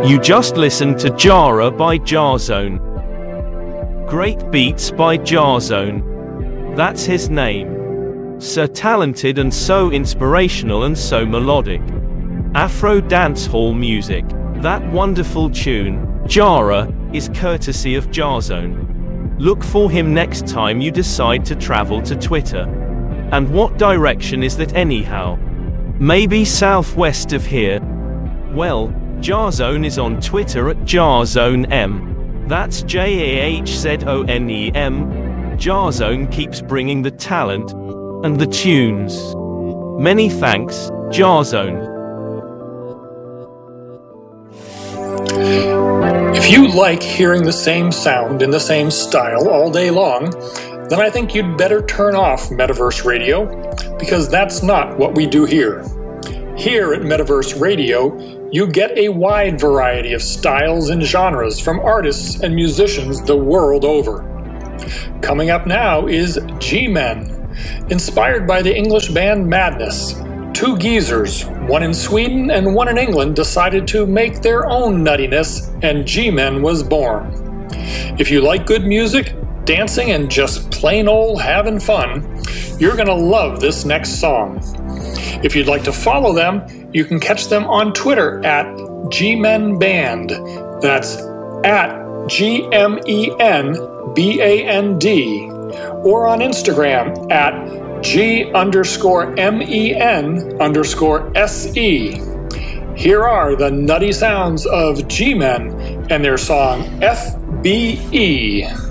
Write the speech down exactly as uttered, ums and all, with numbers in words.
You just listened to Jara by Jarzone. Great beats by Jarzone. That's his name. So talented and so inspirational and so melodic. Afro dancehall music. That wonderful tune, Jara, is courtesy of Jarzone. Look for him next time you decide to travel to Twitter. And what direction is that anyhow? Maybe southwest of here? Well, Jarzone is on Twitter at JarzoneM. That's J A H Z O N E M. Jarzone keeps bringing the talent and the tunes. Many thanks, Jarzone. If you like hearing the same sound in the same style all day long, then I think you'd better turn off Metaverse Radio, because that's not what we do here. Here at Metaverse Radio, you get a wide variety of styles and genres from artists and musicians the world over. Coming up now is G-Men. Inspired by the English band Madness, two geezers, one in Sweden and one in England, decided to make their own nuttiness, and G-Men was born. If you like good music, dancing, and just plain old having fun, you're gonna love this next song. If you'd like to follow them, you can catch them on Twitter at G-Men Band. That's at G M E N B A N D. Or on Instagram at G underscore M-E-N underscore S-E. Here are the nutty sounds of G-Men and their song F B E.